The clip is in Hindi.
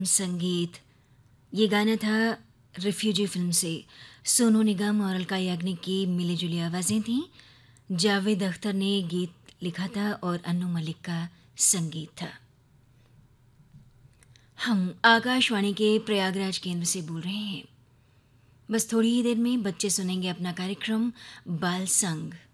संगीत, ये गाना था रिफ्यूजी फिल्म से। सोनू निगम और अलका याग्निक की मिली जुली आवाज़ें थीं। जावेद अख्तर ने गीत लिखा था और अन्नू मलिक का संगीत था। हम आकाशवाणी के प्रयागराज केंद्र से बोल रहे हैं। बस थोड़ी ही देर में बच्चे सुनेंगे अपना कार्यक्रम बाल संग।